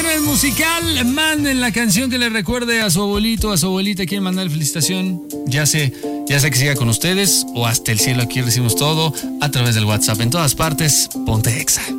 viernes musical. Manden la canción que le recuerde a su abuelito, a su abuelita. ¿Quieren mandar felicitación? Ya sé que siga con ustedes o hasta el cielo. Aquí recibimos todo a través del WhatsApp. En todas partes, ponte Exa.